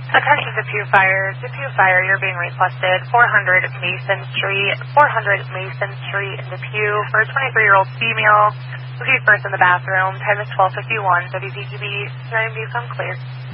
Attention Depew Fire. Depew Fire, you're being requested 400 Mason Street in Depew for a 23-year-old female. Who's first in the bathroom. Time is 12:51. WPGB, 9B, come clear.